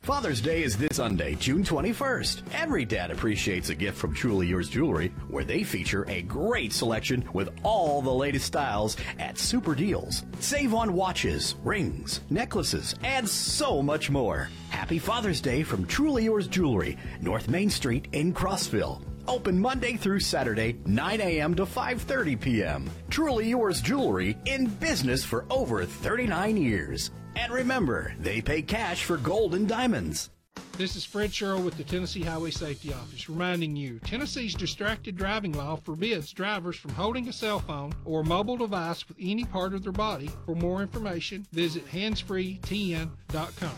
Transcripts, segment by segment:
Father's Day is this Sunday, June 21st. Every dad appreciates a gift from Truly Yours Jewelry, where they feature a great selection with all the latest styles at super deals. Save on watches, rings, necklaces, and so much more. Happy Father's Day from Truly Yours Jewelry, North Main Street in Crossville. Open Monday through Saturday, 9 a.m. to 5:30 p.m. Truly Yours Jewelry, in business for over 39 years. And remember, they pay cash for gold and diamonds. This is Fred Sherrill with the Tennessee Highway Safety Office, reminding you, Tennessee's distracted driving law forbids drivers from holding a cell phone or mobile device with any part of their body. For more information, visit handsfreetn.com.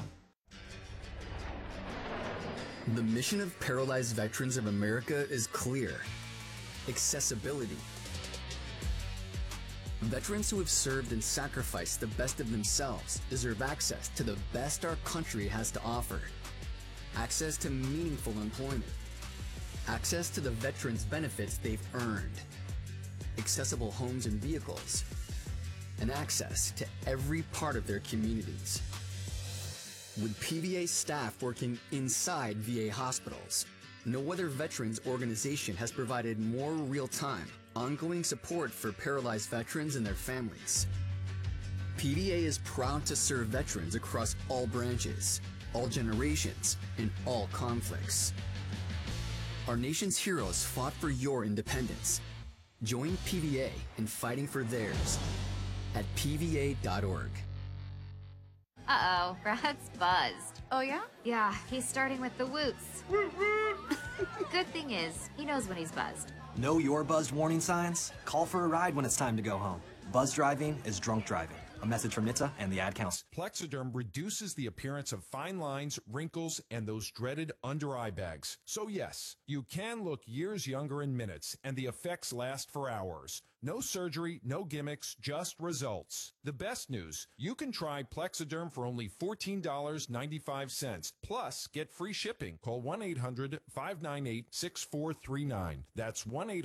The mission of Paralyzed Veterans of America is clear: accessibility. Veterans who have served and sacrificed the best of themselves deserve access to the best our country has to offer. Access to meaningful employment. Access to the veterans' benefits they've earned. Accessible homes and vehicles. And access to every part of their communities. With PVA staff working inside VA hospitals, no other veterans organization has provided more real-time, ongoing support for paralyzed veterans and their families. PVA is proud to serve veterans across all branches, all generations, and all conflicts. Our nation's heroes fought for your independence. Join PVA in fighting for theirs at pva.org. Uh-oh, Brad's buzzed. Oh, yeah? Yeah, he's starting with the whoops. Good thing is, he knows when he's buzzed. Know your buzzed warning signs? Call for a ride when it's time to go home. Buzz driving is drunk driving. A message from NHTSA and the Ad Council. Plexiderm reduces the appearance of fine lines, wrinkles, and those dreaded under-eye bags. So yes, you can look years younger in minutes, and the effects last for hours. No surgery, no gimmicks, just results. The best news, you can try Plexiderm for only $14.95. Plus, get free shipping. Call 1-800-598-6439. That's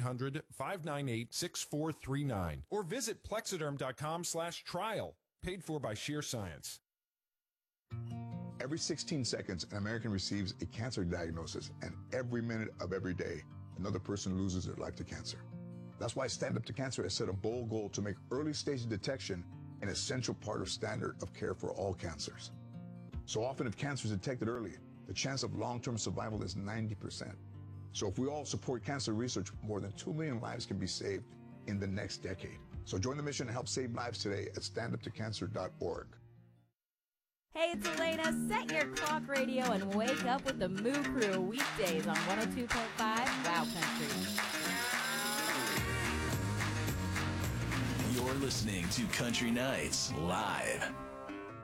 1-800-598-6439. Or visit plexiderm.com/trial. Paid for by Sheer Science. Every 16 seconds, an American receives a cancer diagnosis, and every minute of every day, another person loses their life to cancer. That's why Stand Up to Cancer has set a bold goal to make early stage detection an essential part of standard of care for all cancers. So often, if cancer is detected early, the chance of long-term survival is 90%. So if we all support cancer research, more than 2 million lives can be saved in the next decade. So join the mission and help save lives today at standuptocancer.org. Hey, it's Elena. Set your clock radio and wake up with the Moo Crew weekdays on 102.5 Wow Country. You're listening to Country Nights Live.